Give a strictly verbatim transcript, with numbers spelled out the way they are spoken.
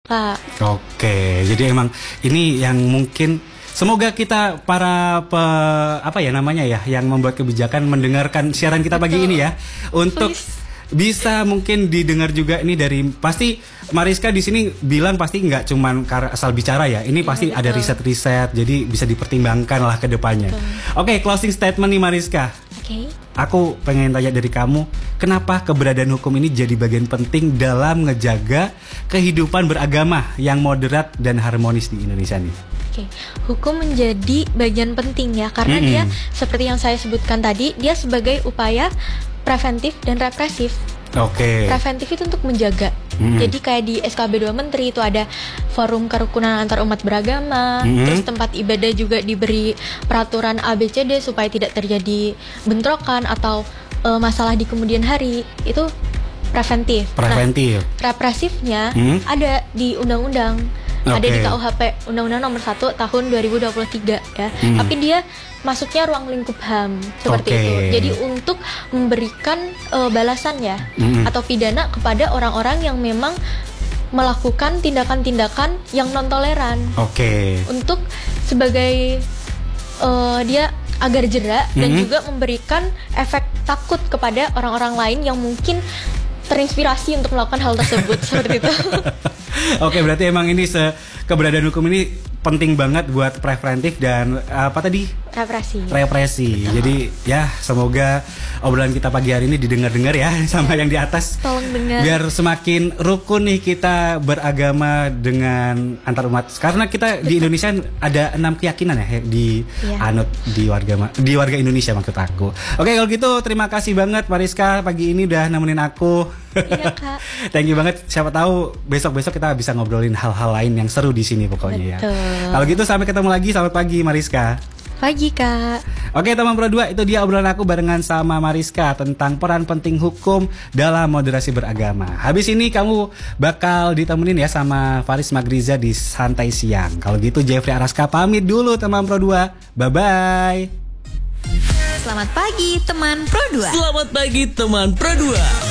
Kak. Oke, jadi emang ini yang mungkin semoga kita para pe, apa ya namanya ya yang membuat kebijakan mendengarkan siaran kita pagi Betul. ini ya untuk Please. bisa mungkin didengar juga ini dari pasti Mariska di sini bilang pasti nggak cuman asal bicara ya. Ini Ya, pasti betul. ada riset-riset jadi bisa dipertimbangkan lah ke depannya. Oke, closing statement nih Mariska. Oke. Aku pengen tanya dari kamu, kenapa keberadaan hukum ini jadi bagian penting dalam ngejaga kehidupan beragama yang moderat dan harmonis di Indonesia nih? Oke, hukum menjadi bagian penting ya karena Mm-mm. dia seperti yang saya sebutkan tadi, dia sebagai upaya preventif dan represif. Oke. Preventif itu untuk menjaga. Mm-mm. Jadi kayak di S K B dua Menteri itu ada forum kerukunan antar umat beragama, Mm-mm. terus tempat ibadah juga diberi peraturan A B C D supaya tidak terjadi bentrokan atau e, masalah di kemudian hari. Itu preventif. Preventif. Nah, represifnya Hmm? ada di undang-undang. Ada Oke. di K U H P Undang-Undang Nomor satu Tahun dua ribu dua puluh tiga ya. Hmm. Tapi dia masuknya ruang lingkup H A M seperti Oke. itu. Jadi untuk memberikan uh, balasan ya Hmm. atau pidana kepada orang-orang yang memang melakukan tindakan-tindakan yang non toleran. Oke. Untuk sebagai uh, dia agar jerak dan Hmm. juga memberikan efek takut kepada orang-orang lain yang mungkin terinspirasi untuk melakukan hal tersebut seperti itu. Oke, berarti emang ini se keberadaan hukum ini penting banget buat preventif dan apa tadi? Represi. Represi. Betul. Jadi ya semoga obrolan kita pagi hari ini didengar-dengar ya sama yang di atas. Tolong dengar. Biar semakin rukun nih kita beragama dengan antar umat. Karena kita di Indonesia ada enam keyakinan ya di Iya. anut di warga ma- di warga Indonesia maksud aku. Oke, kalau gitu terima kasih banget Mariska pagi ini udah nemenin aku. Iya, Kak. Thank you banget. Siapa tahu besok-besok kita bisa ngobrolin hal-hal lain yang seru di sini pokoknya Betul. ya. Kalau gitu sampai ketemu lagi. Selamat pagi Mariska. Pagi, Kak. Oke teman Pro dua, itu dia obrolan aku barengan sama Mariska tentang peran penting hukum dalam moderasi beragama. Habis ini kamu bakal ditemenin ya sama Faris Magriza di Santai Siang. Kalau gitu Jeffrey Araska pamit dulu teman Pro dua. Bye-bye. Selamat pagi teman Pro dua. Selamat pagi teman Pro dua.